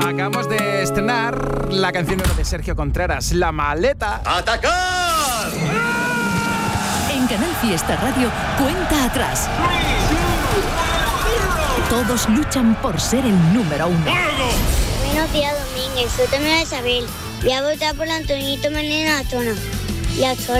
Acabamos de estrenar la canción de Sergio Contreras, La Maleta. ¡Atacar! En Canal Fiesta Radio, cuenta atrás. Todos luchan por ser el número 1. Buenos días, Domínguez. Soy también Isabel. Voy a votar por Antonito Manena Tona. Y a